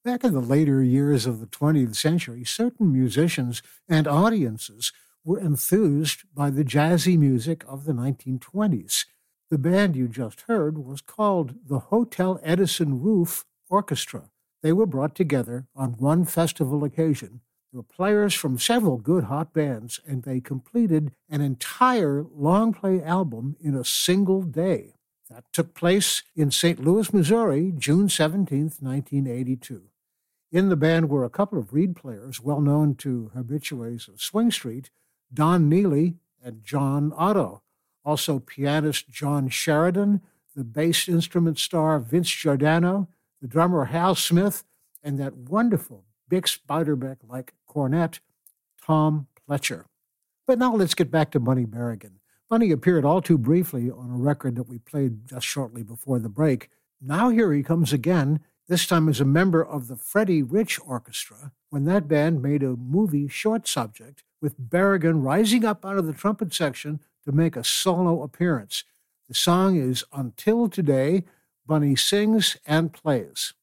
Back in the later years of the 20th century, certain musicians and audiences were enthused by the jazzy music of the 1920s. The band you just heard was called the Hotel Edison Roof Orchestra. They were brought together on one festival occasion. There were players from several good hot bands, and they completed an entire long play album in a single day. That took place in St. Louis, Missouri, June 17th, 1982. In the band were a couple of reed players well known to habitués of Swing Street, Don Neely and John Otto. Also pianist John Sheridan, the bass instrument star Vince Giordano, the drummer Hal Smith, and that wonderful Bix Beiderbecke-like cornet, Tom Pletcher. But now let's get back to Bunny Berrigan. Bunny appeared all too briefly on a record that we played just shortly before the break. Now here he comes again, this time as a member of the Freddie Rich Orchestra, when that band made a movie short subject with Berrigan rising up out of the trumpet section to make a solo appearance. The song is Until Today. Bunny sings and plays.